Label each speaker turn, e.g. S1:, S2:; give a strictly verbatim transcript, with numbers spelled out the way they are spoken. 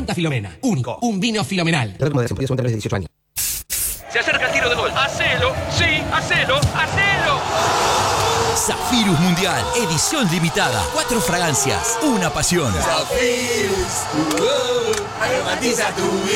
S1: Santa Filomena. Único. Un vino filomenal.
S2: La moderación, podía ser de dieciocho años.
S3: Se acerca el tiro de gol. ¡Hacelo! ¡Sí! ¡Hacelo! ¡Hacelo!
S4: Zafirus Mundial, edición limitada. Cuatro fragancias, una pasión.
S5: Zafirus, tu aromatiza tu vida.